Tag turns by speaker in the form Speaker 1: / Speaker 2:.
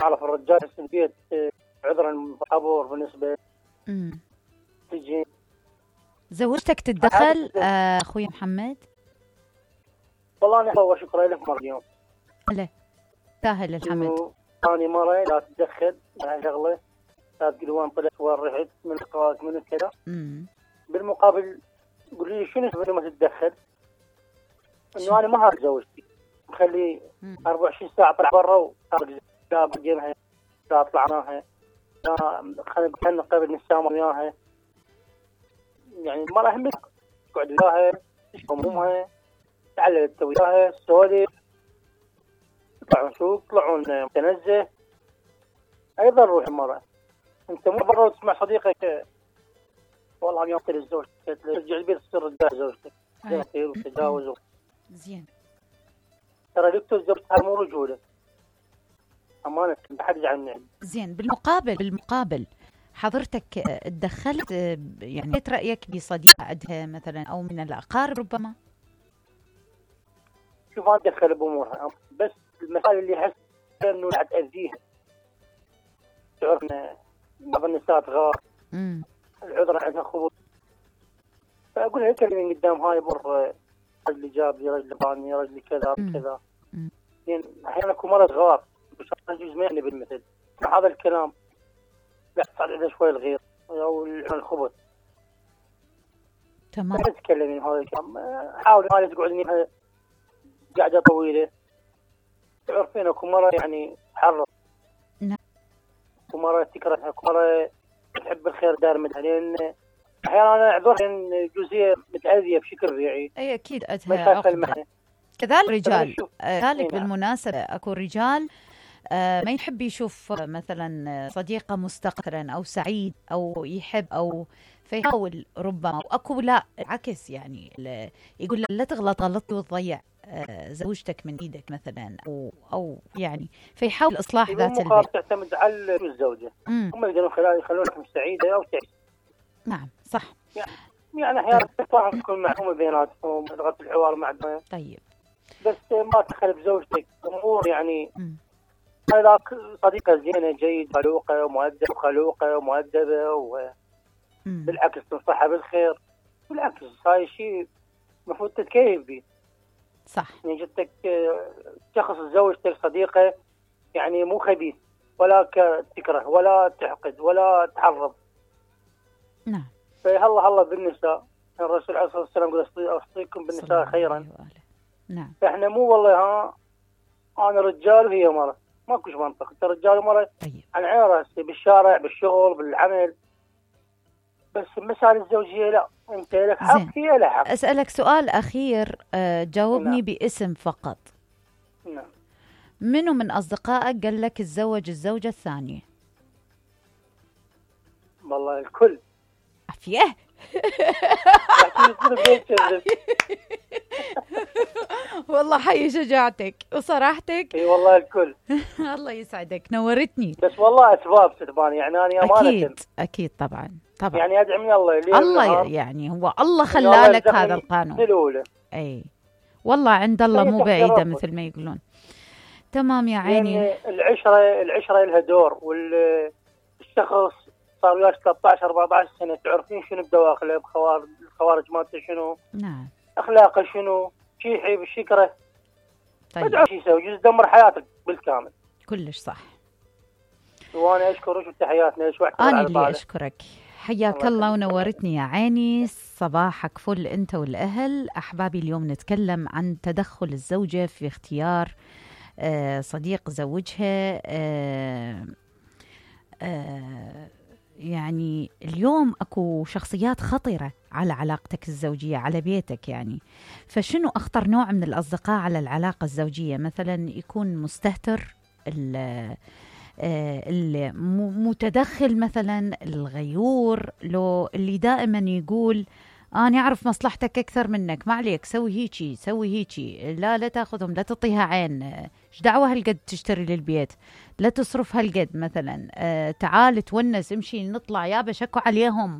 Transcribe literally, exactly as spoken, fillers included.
Speaker 1: أعرف الرجال في البيت عذرا عبور بالنسبة
Speaker 2: امم
Speaker 1: تجي.
Speaker 2: زوجتك تتدخل آه، أخوي محمد؟
Speaker 1: والله أنا هو شكرا لك مرة اليوم.
Speaker 2: لا سهل الحمد.
Speaker 1: ثاني مرة لا تتدخل مع شغلة، لا تقول وين طلعت وين رحت من أخوات من كذا. بالمقابل قولي لي شنو تبغى ما تتدخل؟ إنه أنا ما هاك زوجتي مخلي أربعة وعشرين ساعة طلع برا وطارق لا بجيبها لا طلعناها لا خلينا قبل نسامر وياها. يعني المرأة هم تقعد وياها تشكو همومها تعلل وياها تسولف يطلعون سوق يطلعون متنزه. أيضا روح المرأة. أنت مو برا وتسمع صديقك والله اليوم طلع الزوج ترجع البيت تصير رجال زوجتك زين خير وتجاوز
Speaker 2: زين.
Speaker 1: ترى دكتور زوجتها مو رجولة أمانة بحق عني.
Speaker 2: زين بالمقابل بالمقابل حضرتك تدخلت يعني رأيك بصديقة عندها مثلا أو من الأقارب ربما؟
Speaker 1: شوف ما أتدخل بأمورها بس المسائل اللي أحس إنه راح تأذيها. تعرفنا بعض النساء تغار العذر عندها خبط فأقول لها كلمين قدام هاي بر رجل جاب لي رجل باني رجل كذا كذا. يعني أحيانا أكون مرة تغار مش يجوز ما يعني بالمثل مع هذا الكلام لا صار عندها شوي الغير أو الخبط.
Speaker 2: تمام.
Speaker 1: لا تتكلمين هذا الكلام. حاولي ما تقعدين قاعدة طويلة تعرفين أكو مرة يعني تحرص.
Speaker 2: نعم.
Speaker 1: أكو مرة تكرهها أكو مرة تحب الخير دائما لأن أحيانا أنا أعذر إن جزئية متأذية بشكل طبيعي.
Speaker 2: أي أكيد أتها عقدة. كذلك رجال كذلك بالمناسبة أكو رجال ما يحب يشوف مثلا صديقة مستقرا أو سعيد أو يحب أو فيحاول ربما أكو لا عكس يعني يقول لا تغلط غلطي وتضيع زوجتك من ايدك مثلا او او يعني فيحاول اصلاح ذات البيت.
Speaker 1: تعتمد على الزوجه هم يقدرون خلال يخلونك مش سعيده او تعيش.
Speaker 2: نعم صح.
Speaker 1: يعني يعني احيانا طيب. تكون معلومه بيناتهم لغه الحوار مع البنات.
Speaker 2: طيب
Speaker 1: بس ما تدخل بزوجتك امور يعني هذا صديقه زينه جيد خلوقه ومؤدبه خلوقه ومؤدبه وبالعكس تنصحها بالخير بالعكس هاي شيء المفروض تتكيف به.
Speaker 2: صح.
Speaker 1: يعني جدتك شخص زوجتك صديقه يعني مو خبيث ولا تكره ولا تحقد ولا تحرض.
Speaker 2: نعم.
Speaker 1: فهلا هلا بالنساء الرسول عليه الصلاه والسلام يقول اوصيكم بالنساء خيرا.
Speaker 2: نعم.
Speaker 1: احنا مو والله ها انا رجال وهي مرة ماكو شيء منطق. انت رجال ومرة
Speaker 2: طيب.
Speaker 1: عن عين راسي بالشارع بالشغل بالعمل بس المسائل الزوجية لا انت لك حق هي لها حق.
Speaker 2: اسألك سؤال اخير أه جاوبني. نعم. باسم فقط.
Speaker 1: نعم.
Speaker 2: منو من اصدقائك قال لك تزوج الزوجة الثانية؟
Speaker 1: والله الكل.
Speaker 2: عافية. والله حي شجاعتك وصراحتك.
Speaker 1: اي والله الكل.
Speaker 2: الله يسعدك نورتني.
Speaker 1: بس والله اسباب ستبان يعني انا امانه.
Speaker 2: اكيد اكيد طبعا طبعا.
Speaker 1: يعني ادعي من الله
Speaker 2: الله يعني هو الله خلى لك هذا القانون.
Speaker 1: الأولى.
Speaker 2: اي والله عند الله مو بعيده مثل ما يقولون. تمام يا عيني.
Speaker 1: يعني العشره العشره لها دور والشخص صار وياك ثلاثة عشر أربعة عشر سنه تعرفين شنو بدواخله بخوارج الخوارج مالته شنو.
Speaker 2: نعم.
Speaker 1: اخلاقه شنو شي يحب الشي يكره.
Speaker 2: طيب.
Speaker 1: ادعو شي يسوي يجوز يدمر حياتك بالكامل.
Speaker 2: كلش صح.
Speaker 1: وانا اشكرك وتحياتنا لك واعتذر
Speaker 2: انا
Speaker 1: على
Speaker 2: اللي اشكرك. حياك الله ونورتني يا عيني. صباحك فل انت والاهل. احبابي اليوم نتكلم عن تدخل الزوجه في اختيار آه صديق زوجها. آه آه يعني اليوم اكو شخصيات خطرة على علاقتك الزوجية على بيتك يعني. فشنو اخطر نوع من الاصدقاء على العلاقة الزوجية؟ مثلا يكون مستهتر المتدخل مثلا الغيور لو اللي دائما يقول أنا أعرف مصلحتك أكثر منك ما عليك سوي هيجي سوي هيجي لا لا تأخذهم لا تعطيها عين إيش دعوة هالقد تشتري للبيت لا تصرف هالقد مثلا آه تعال تونس امشي نطلع يابا شكوا عليهم